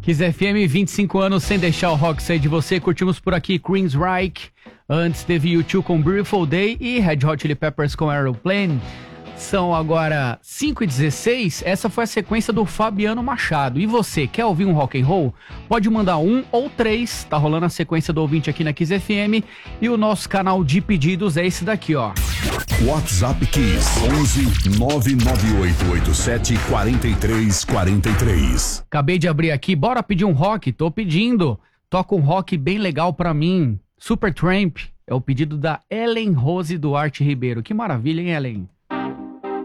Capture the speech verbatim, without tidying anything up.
Kiss F M, vinte e cinco anos sem deixar o rock sair de você. Curtimos por aqui Queensryche. Antes teve U dois com Beautiful Day e Red Hot Chili Peppers com Aeroplane. São agora cinco e dezesseis. Essa foi a sequência do Fabiano Machado. E você, quer ouvir um rock and roll? Pode mandar um ou três. Tá rolando a sequência do ouvinte aqui na Kiss F M. E o nosso canal de pedidos é esse daqui, ó. WhatsApp Kiss onze nove nove oito oito sete quatro três quatro três. Acabei de abrir aqui. Bora pedir um rock? Tô pedindo. Toca um rock bem legal pra mim. Supertramp é o pedido da Ellen Rose Duarte Ribeiro. Que maravilha, hein, Ellen?